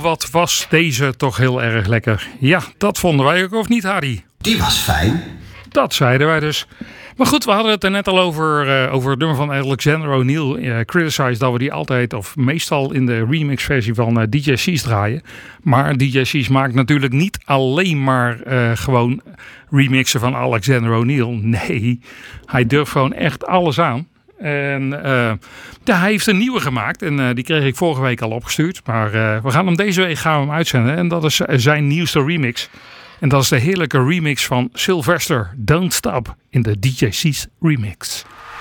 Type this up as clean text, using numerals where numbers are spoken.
wat was deze toch heel erg lekker. Ja, dat vonden wij ook, of niet, Harry? Die was fijn. Dat zeiden wij dus. Maar goed, we hadden het er net al over het nummer van Alexander O'Neal. Criticize dat we die altijd of meestal in de remixversie van DJ Cease draaien. Maar DJ Cease maakt natuurlijk niet alleen maar gewoon remixen van Alexander O'Neal. Nee, hij durft gewoon echt alles aan. En hij heeft een nieuwe gemaakt en die kreeg ik vorige week al opgestuurd. Maar we gaan hem deze week uitzenden en dat is zijn nieuwste remix. En dat is de heerlijke remix van Sylvester, Don't Stop, in de DJ Cease remix.